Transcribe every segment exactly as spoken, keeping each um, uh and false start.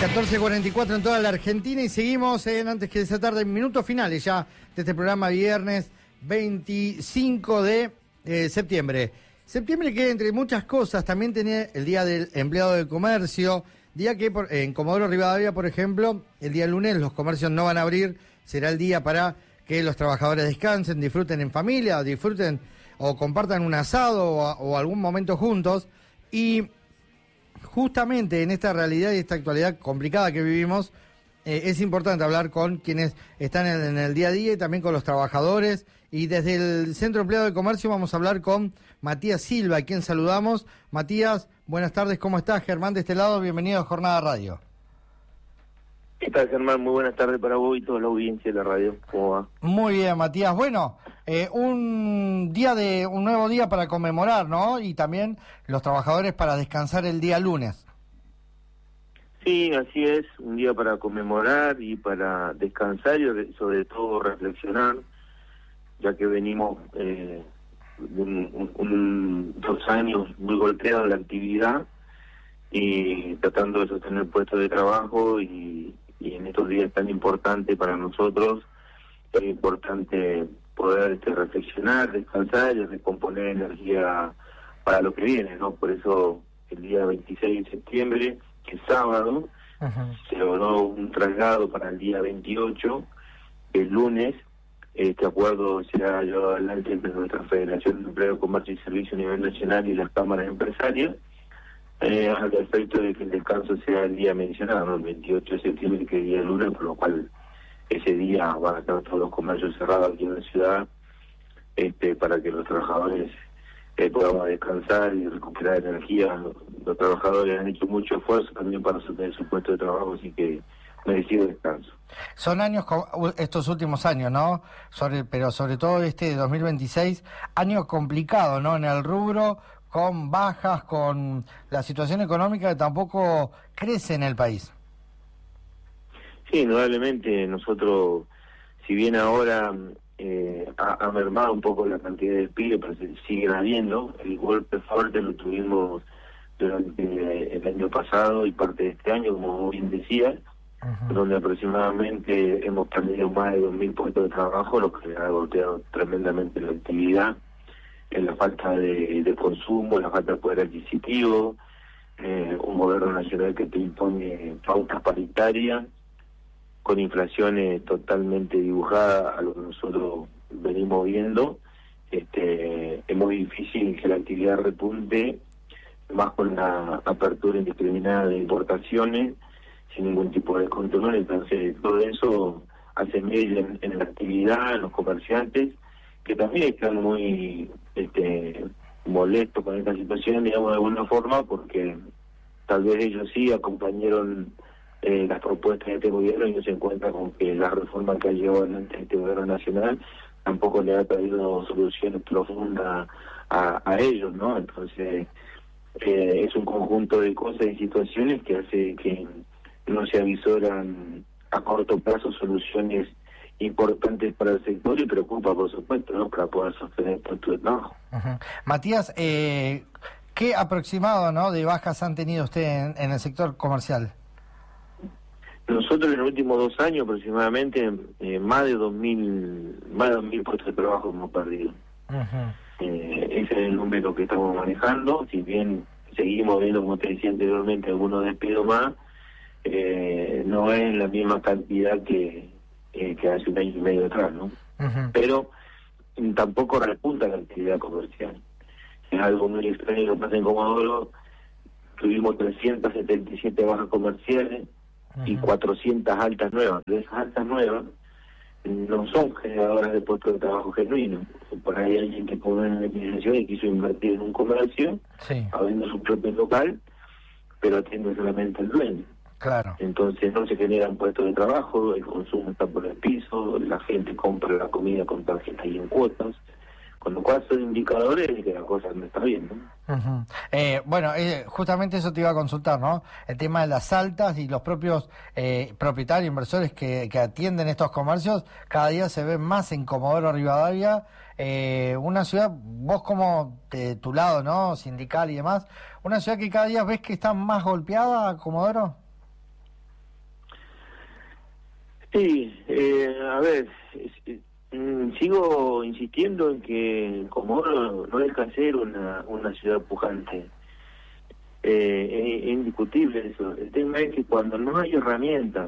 catorce cuarenta y cuatro en toda la Argentina y seguimos en Antes que desatar de minutos finales ya de este programa viernes veinticinco de eh, septiembre. Septiembre que entre muchas cosas también tenía el Día del Empleado del Comercio, día que por, en Comodoro Rivadavia, por ejemplo, el día lunes los comercios no van a abrir, será el día para que los trabajadores descansen, disfruten en familia, o disfruten o compartan un asado o, o algún momento juntos. Y justamente en esta realidad y esta actualidad complicada que vivimos, eh, es importante hablar con quienes están en, en el día a día y también con los trabajadores. Y desde el Centro Empleado de Comercio vamos a hablar con Matías Silva, a quien saludamos. Matías, buenas tardes, ¿cómo estás? Germán de este lado, bienvenido a Jornada Radio. ¿Qué tal, Germán? Muy buenas tardes para vos y toda la audiencia de la radio. ¿Cómo va? Muy bien, Matías. Bueno, eh, un día de un nuevo día para conmemorar, ¿no? Y también los trabajadores para descansar el día lunes. Sí, así es, un día para conmemorar y para descansar y sobre todo reflexionar, ya que venimos eh, un, un, un, dos años muy golpeados en la actividad y tratando de sostener puestos de trabajo y, y en estos días tan importantes para nosotros, es importante poder este, reflexionar, descansar y recomponer energía para lo que viene, ¿no? Por eso el día veintiséis de septiembre, que es sábado, uh-huh, se logró un traslado para el día veintiocho, el lunes. Este acuerdo será llevado adelante entre nuestra Federación de Empleo, Comercio y Servicio a nivel nacional y las cámaras empresarias, eh, al efecto de que el descanso sea el día mencionado, ¿no? El veintiocho de septiembre, que es el día lunes, por lo cual ese día van a estar todos los comercios cerrados aquí en la ciudad, este, para que los trabajadores eh, podamos descansar y recuperar energía. Los, los trabajadores han hecho mucho esfuerzo también para sostener su puesto de trabajo, así que merecido descanso. Son años, estos últimos años, ¿no? Sobre, pero sobre todo este de dos mil veintiséis, año complicado, ¿no? En el rubro, con bajas, con la situación económica que tampoco crece en el país. Sí, indudablemente nosotros, si bien ahora eh, ha, ha mermado un poco la cantidad de despidos, pero se siguen habiendo, el golpe fuerte lo tuvimos durante el año pasado y parte de este año, como bien decía, uh-huh, donde aproximadamente hemos perdido más de dos mil puestos de trabajo, lo que ha golpeado tremendamente la actividad, en la falta de, de consumo, la falta de poder adquisitivo, eh, un gobierno nacional que te impone pautas paritarias, con inflaciones totalmente dibujadas a lo que nosotros venimos viendo. Este, es muy difícil que la actividad repunte, más con la apertura indiscriminada de importaciones, sin ningún tipo de control. Entonces todo eso hace medio en, en la actividad, en los comerciantes, que también están muy este, molestos con esta situación, digamos, de alguna forma, porque tal vez ellos sí acompañaron eh, las propuestas de este gobierno y no se encuentra con que la reforma que ha llevado adelante este gobierno nacional tampoco le ha traído soluciones profundas a, a ellos, ¿no? Entonces eh, es un conjunto de cosas y situaciones que hace que no se avisoran a corto plazo soluciones importantes para el sector y preocupa, por supuesto, ¿no?, para poder sostener puestos de trabajo. Uh-huh. Matías, eh, ¿qué aproximado, ¿no?, de bajas han tenido usted en, en el sector comercial? Nosotros en los últimos dos años aproximadamente eh, más de dos mil más de dos mil puestos de trabajo hemos perdido. Uh-huh. Eh, ese es el número que estamos manejando. Si bien seguimos viendo, como te decía anteriormente, algunos despidos más, eh, no es la misma cantidad que Eh, que hace un año y medio atrás, ¿no? Uh-huh. Pero tampoco repunta la actividad comercial. Es algo muy extraño que pasa en Comodoro. Tuvimos trescientas setenta y siete bajas comerciales, uh-huh, y cuatrocientas altas nuevas. De esas altas nuevas no son generadoras de puestos de trabajo genuinos. Por ahí hay alguien que pone en la organización y quiso invertir en un comercio, sí, abriendo su propio local, pero atiende solamente al dueño. Claro. Entonces no se generan puestos de trabajo, el consumo está por el piso, la gente compra la comida con tarjetas y en cuotas, con lo cual son indicadores de que la cosa no está bien, ¿no? Uh-huh. Eh, bueno, eh, justamente eso te iba a consultar, ¿no? El tema de las altas y los propios eh, propietarios, inversores que, que atienden estos comercios, cada día se ven más en Comodoro Rivadavia, eh, una ciudad, vos como de tu lado, ¿no?, sindical y demás, una ciudad que cada día ves que está más golpeada, Comodoro. Sí, eh, a ver, es, es, mm, sigo insistiendo en que Comodoro no deja de ser una, una ciudad pujante. Eh, es, es indiscutible eso. El tema es que cuando no hay herramientas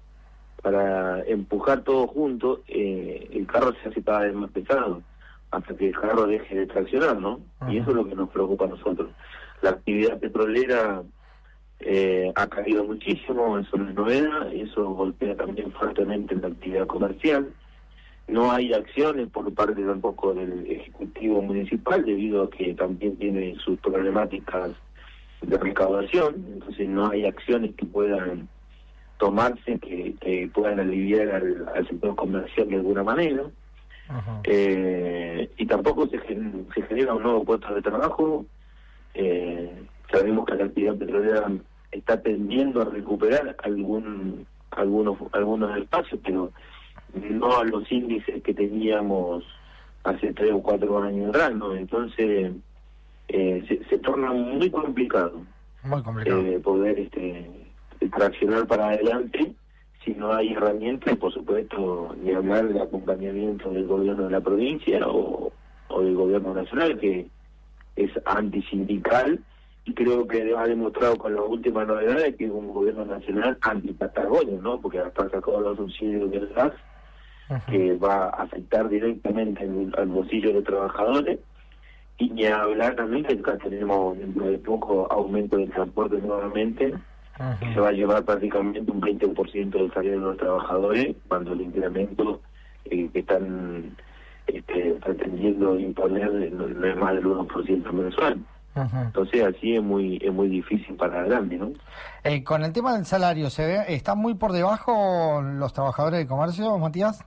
para empujar todo junto, eh, el carro se hace cada vez más pesado, hasta que el carro deje de traccionar, ¿no? Uh-huh. Y eso es lo que nos preocupa a nosotros. La actividad petrolera eh, ha caído muchísimo, eso no es novedad, y eso golpea también fuertemente en la actividad comercial. No hay acciones por parte tampoco del Ejecutivo Municipal, debido a que también tiene sus problemáticas de recaudación, entonces no hay acciones que puedan tomarse que, que puedan aliviar al, al sector comercial de alguna manera. Uh-huh. eh, y tampoco se, se genera un nuevo puesto de trabajo. Eh, sabemos que la actividad petrolera está tendiendo a recuperar algún algunos algunos espacios, pero no a los índices que teníamos hace tres o cuatro años atrás, ¿no? Entonces eh, se, se torna muy complicado, muy complicado. Eh, poder este traccionar para adelante si no hay herramientas, y por supuesto ni hablar del acompañamiento del gobierno de la provincia o, o del gobierno nacional, que es antisindical, y creo que ha demostrado con las últimas novedades que es un gobierno nacional anti-Patagonia, ¿no? Porque hasta sacó los subsidios del gas, uh-huh, que va a afectar directamente el, al bolsillo de los trabajadores, y ni hablar también que acá tenemos dentro de poco aumento del transporte nuevamente, uh-huh, que se va a llevar prácticamente un veinte por ciento del salario de los trabajadores, cuando el incremento eh, que están este, pretendiendo imponer no, no es más del uno por ciento mensual. Uh-huh. Entonces así es muy es muy difícil para adelante, ¿no? Eh, con el tema del salario, ¿se ve están muy por debajo los trabajadores de comercio, Matías?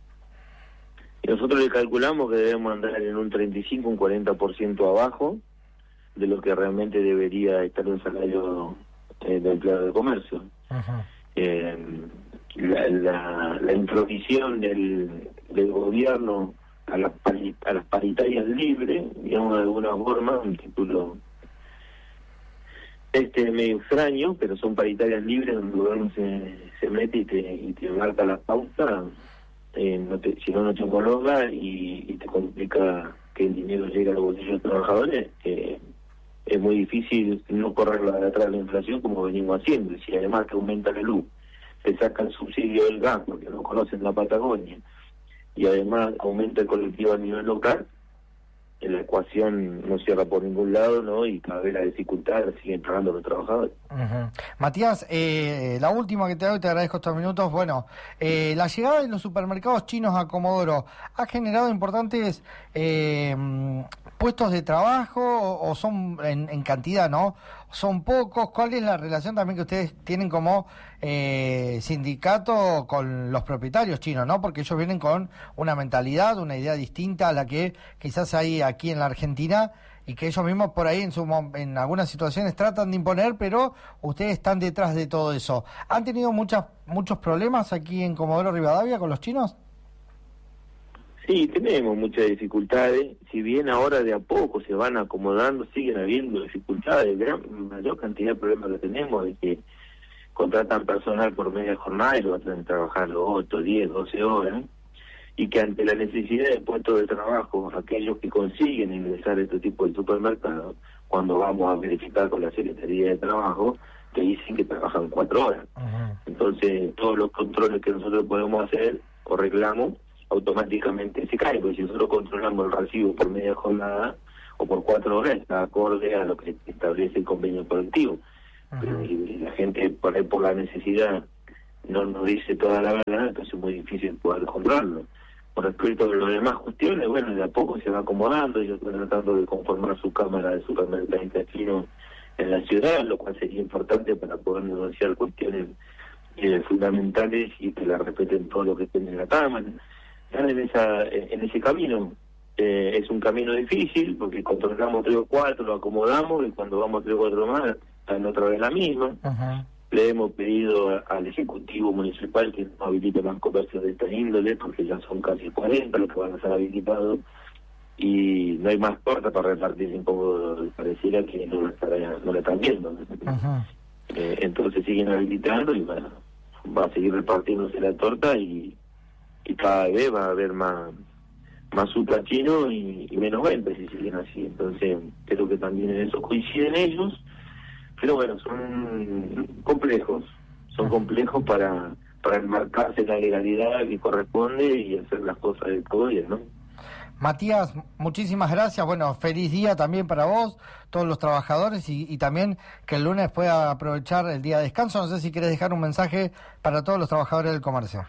Y nosotros le calculamos que debemos andar en un treinta y cinco, un cuarenta por ciento abajo de lo que realmente debería estar un salario eh, de empleado de comercio. Uh-huh. Eh, la, la, la intromisión del, del gobierno a las, pari, a las paritarias libres, digamos de alguna forma, un título este medio extraño, pero son paritarias libres donde el gobierno se, se mete y te, y te marca la pauta, eh, no te, si no, no te homologa y, y te complica que el dinero llegue a los bolsillos de los trabajadores. Eh, es muy difícil no correrlo de atrás de la inflación como venimos haciendo. Si además te aumenta la luz, te saca el subsidio del gas porque no conocen la Patagonia, y además aumenta el colectivo a nivel local, la ecuación no cierra por ningún lado, ¿no? Y cada vez la dificultad la siguen pagando los trabajadores. Uh-huh. Matías, eh, la última que te hago y te agradezco estos minutos. Bueno, eh, la llegada de los supermercados chinos a Comodoro ha generado importantes eh, puestos de trabajo, o, o son en, en cantidad, ¿no? ¿Son pocos? ¿Cuál es la relación también que ustedes tienen como eh, sindicato con los propietarios chinos, ¿no? Porque ellos vienen con una mentalidad, una idea distinta a la que quizás hay aquí en la Argentina, y que ellos mismos por ahí en, su, en algunas situaciones tratan de imponer, pero ustedes están detrás de todo eso. ¿Han tenido muchas muchos problemas aquí en Comodoro Rivadavia con los chinos? Sí, tenemos muchas dificultades. Si bien ahora de a poco se van acomodando, siguen habiendo dificultades. La mayor cantidad de problemas que tenemos es que contratan personal por media jornada y lo hacen trabajar ocho, diez, doce horas, y que ante la necesidad de puestos de trabajo, aquellos que consiguen ingresar a este tipo de supermercados, cuando vamos a verificar con la Secretaría de Trabajo, te dicen que trabajan cuatro horas. Uh-huh. Entonces, todos los controles que nosotros podemos hacer o reclamos, automáticamente se cae, porque si nosotros controlamos el recibo por media jornada o por cuatro horas, está acorde a lo que establece el convenio colectivo. Uh-huh. Pero y la gente, por ahí por la necesidad, no nos dice toda la verdad, entonces es muy difícil poder comprarlo. Por respecto a las demás cuestiones, bueno, de a poco se va acomodando, ellos están tratando de conformar su cámara de supermercados intestinos en la ciudad, lo cual sería importante para poder negociar cuestiones eh, fundamentales y que la respeten todo lo que estén en la cámara. Están en esa en ese camino. Eh, es un camino difícil porque controlamos tres o cuatro, lo acomodamos, y cuando vamos tres o cuatro más, están otra vez la misma. Uh-huh. Le hemos pedido a, al Ejecutivo Municipal que no habilite más comercios de esta índole, porque ya son casi cuarenta los que van a ser habilitados, y no hay más puertas para repartir. Un poco pareciera que no lo, estará, no lo están viendo. Uh-huh. eh, entonces siguen habilitando, y bueno, va a seguir repartiéndose la torta y, y cada vez va a haber más más azúcar chino y, y menos ventas si siguen así. Entonces creo que también en eso coinciden ellos, pero bueno, son complejos, son complejos para para enmarcarse en la legalidad que corresponde y hacer las cosas de todo bien, ¿no? Matías, muchísimas gracias. Bueno, feliz día también para vos, todos los trabajadores y, y también que el lunes pueda aprovechar el día de descanso. No sé si querés dejar un mensaje para todos los trabajadores del comercio.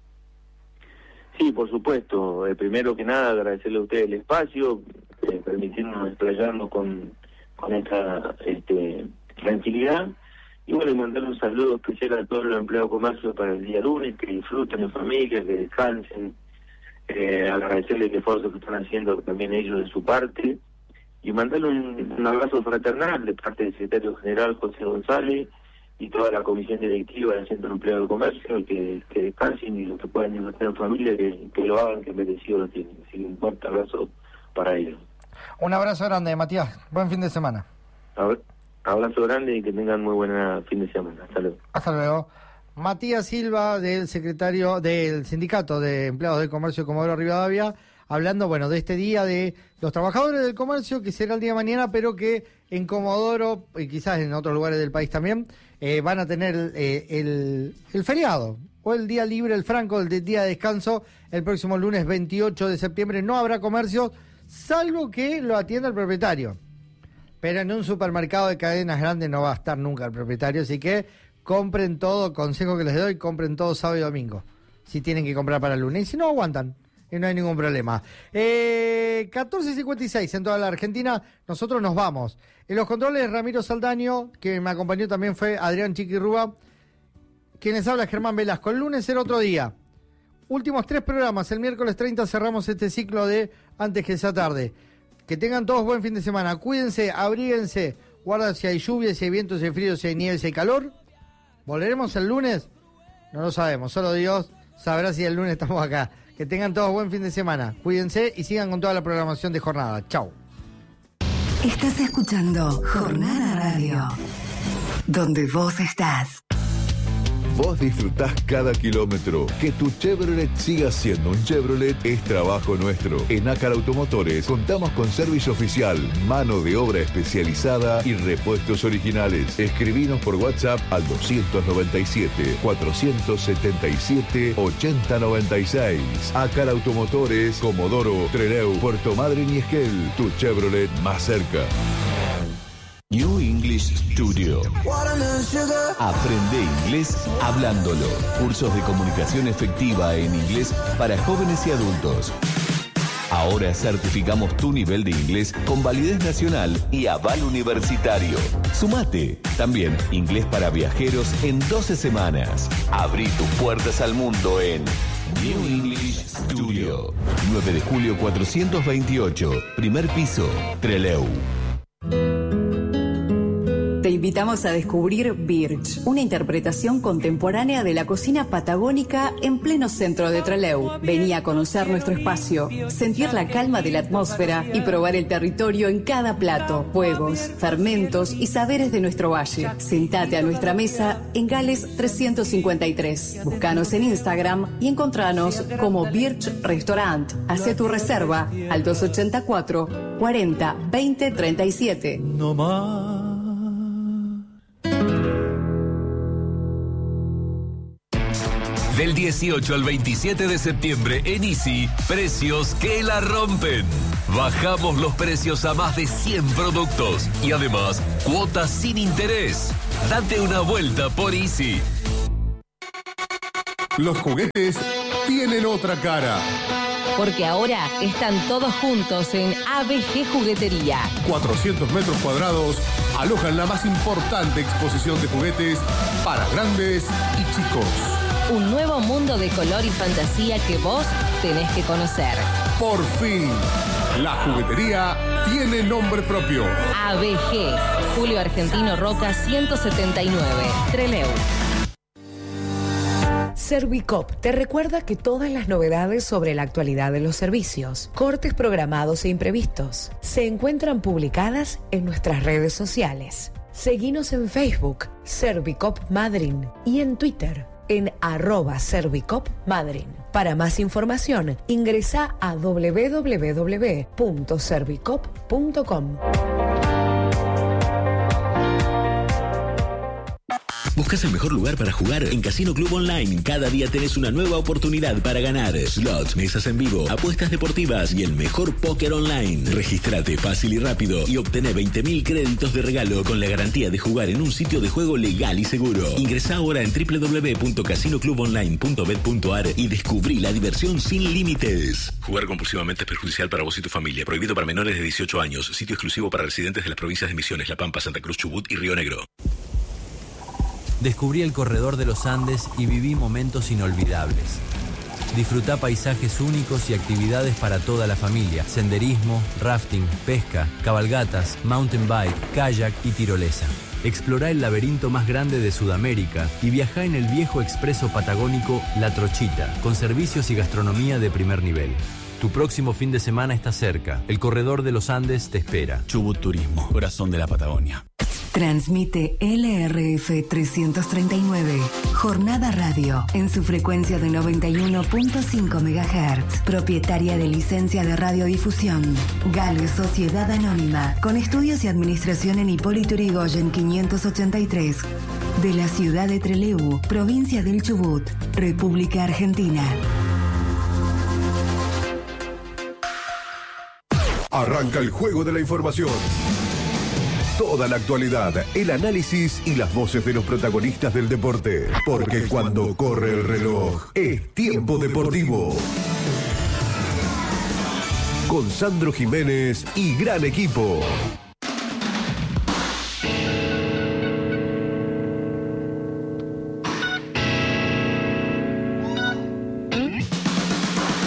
Sí, por supuesto. Eh, primero que nada, agradecerle a ustedes el espacio, eh, permitirnos explayarnos con, con esta este, tranquilidad. Y bueno, y mandarle un saludo especial a todos los empleados de comercio para el día lunes, que disfruten en familia, que descansen. Eh, agradecerle el esfuerzo que están haciendo también ellos de su parte y mandarle un, un abrazo fraternal de parte del secretario general José González y toda la comisión directiva del Centro de Empleo del Comercio, que, que descansen y los que puedan disfrutar en familia, que, que lo hagan, que merecido lo tienen. Así que un fuerte abrazo para ellos. Un abrazo grande, Matías. Buen fin de semana. A ver, abrazo grande y que tengan muy buen fin de semana. Hasta luego. Hasta luego. Matías Silva, del secretario del Sindicato de Empleados del Comercio de Comodoro Rivadavia, hablando, bueno, de este día de los trabajadores del comercio, que será el día de mañana, pero que en Comodoro, y quizás en otros lugares del país también, eh, van a tener eh, el, el feriado, o el día libre, el franco, el de día de descanso, el próximo lunes veintiocho de septiembre. No habrá comercio, salvo que lo atienda el propietario. Pero en un supermercado de cadenas grandes no va a estar nunca el propietario, así que compren todo, consejo que les doy, compren todo sábado y domingo, si tienen que comprar para el lunes, y si no, aguantan, y no hay ningún problema. Eh, catorce cincuenta y seis en toda la Argentina, nosotros nos vamos. En los controles, Ramiro Saldaño, que me acompañó también fue Adrián Chiquirrúa, quien les habla Germán Velasco. El lunes será otro día. Últimos tres programas, el miércoles treinta cerramos este ciclo de Antes que sea tarde. Que tengan todos buen fin de semana, cuídense, abríguense, guarda si hay lluvia, si hay viento, si hay frío, si hay nieve, si hay calor. ¿Volveremos el lunes? No lo sabemos, solo Dios sabrá si el lunes estamos acá. Que tengan todos buen fin de semana. Cuídense y sigan con toda la programación de Jornada. Chau. Estás escuchando Jornada Radio, donde vos estás. Vos disfrutás cada kilómetro. Que tu Chevrolet siga siendo un Chevrolet es trabajo nuestro. En Ácar Automotores contamos con servicio oficial, mano de obra especializada y repuestos originales. Escribinos por WhatsApp al doscientos noventa y siete, cuatrocientos setenta y siete, ochenta noventa y seis. Ácar Automotores, Comodoro, Trelew, Puerto Madryn y Esquel. Tu Chevrolet más cerca. New English Studio. Aprende inglés hablándolo. Cursos de comunicación efectiva en inglés para jóvenes y adultos. Ahora certificamos tu nivel de inglés con validez nacional y aval universitario. Sumate. También inglés para viajeros en doce semanas. Abrí tus puertas al mundo en New English Studio. nueve de julio cuatrocientos veintiocho. Primer piso, Trelew. Te invitamos a descubrir Birch, una interpretación contemporánea de la cocina patagónica en pleno centro de Trelew. Vení a conocer nuestro espacio, sentir la calma de la atmósfera y probar el territorio en cada plato, juegos, fermentos y saberes de nuestro valle. Sentate a nuestra mesa en Gales trescientos cincuenta y tres. Búscanos en Instagram y encontranos como Birch Restaurant. Hacé tu reserva al dos ochenta y cuatro, cuarenta, veinte, treinta y siete. No más. Del dieciocho al veintisiete de septiembre en Easy, precios que la rompen. Bajamos los precios a más de cien productos y además cuotas sin interés. Date una vuelta por Easy. Los juguetes tienen otra cara. Porque ahora están todos juntos en A B G Juguetería. cuatrocientos metros cuadrados alojan la más importante exposición de juguetes para grandes y chicos. Un nuevo mundo de color y fantasía que vos tenés que conocer. Por fin, la juguetería tiene nombre propio. A B G, Julio Argentino Roca ciento setenta y nueve, Trelew. Servicop te recuerda que todas las novedades sobre la actualidad de los servicios, cortes programados e imprevistos, se encuentran publicadas en nuestras redes sociales. Seguinos en Facebook, Servicop Madryn, y en Twitter, en arroba Servicop Madryn. Para más información, ingresa a doble u doble u doble u punto servicop punto com. ¿Buscas el mejor lugar para jugar? En Casino Club Online, cada día tenés una nueva oportunidad para ganar. Slots, mesas en vivo, apuestas deportivas y el mejor póker online. Regístrate fácil y rápido y obtené veinte mil créditos de regalo con la garantía de jugar en un sitio de juego legal y seguro. Ingresá ahora en doble u doble u doble u punto casino club online punto bet punto ar y descubrí la diversión sin límites. Jugar compulsivamente es perjudicial para vos y tu familia. Prohibido para menores de dieciocho años. Sitio exclusivo para residentes de las provincias de Misiones, La Pampa, Santa Cruz, Chubut y Río Negro. Descubrí el corredor de los Andes y viví momentos inolvidables. Disfrutá paisajes únicos y actividades para toda la familia. Senderismo, rafting, pesca, cabalgatas, mountain bike, kayak y tirolesa. Explorá el laberinto más grande de Sudamérica y viajá en el viejo expreso patagónico La Trochita, con servicios y gastronomía de primer nivel. Tu próximo fin de semana está cerca. El corredor de los Andes te espera. Chubut Turismo, corazón de la Patagonia. Transmite L R F trescientos treinta y nueve, Jornada Radio, en su frecuencia de noventa y uno punto cinco megahertz, propietaria de licencia de radiodifusión. Gale Sociedad Anónima, con estudios y administración en Hipólito Yrigoyen quinientos ochenta y tres, de la ciudad de Trelew, provincia del Chubut, República Argentina. Arranca el juego de la información. Toda la actualidad, el análisis y las voces de los protagonistas del deporte. Porque cuando corre el reloj, es tiempo deportivo. Con Sandro Jiménez y gran equipo.